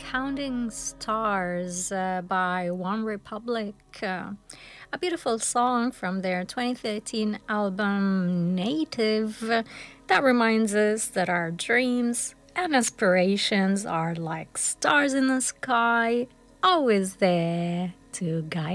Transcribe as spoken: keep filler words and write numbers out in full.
Counting Stars uh, by One Republic. Uh, a beautiful song from their twenty thirteen album Native uh, that reminds us that our dreams and aspirations are like stars in the sky, always there to guide